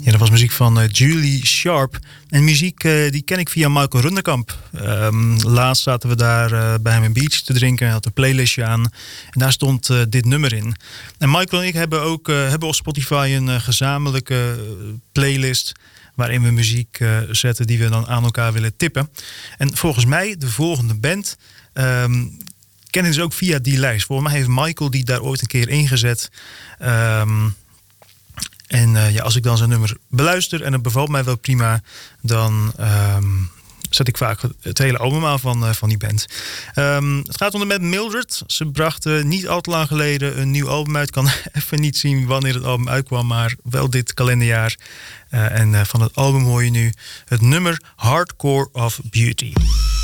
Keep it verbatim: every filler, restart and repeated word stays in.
Ja, dat was muziek van uh, Julie Sharp. En muziek uh, die ken ik via Michael Runderkamp. Um, laatst zaten we daar uh, bij hem een biertje te drinken. Hij had een playlistje aan. En daar stond uh, dit nummer in. En Michael en ik hebben ook uh, hebben op Spotify een uh, gezamenlijke uh, playlist waarin we muziek uh, zetten die we dan aan elkaar willen tippen. En volgens mij de volgende band um, kennen ze ook via die lijst. Volgens mij heeft Michael die daar ooit een keer ingezet. Um, En uh, ja, als ik dan zijn nummer beluister en het bevalt mij wel prima, dan um, zet ik vaak het hele album aan van, uh, van die band. Um, het gaat om de band Mildred. Ze brachten niet al te lang geleden een nieuw album uit. Ik kan even niet zien wanneer het album uitkwam, maar wel dit kalenderjaar. Uh, en uh, van het album hoor je nu het nummer Hardcore of Beauty.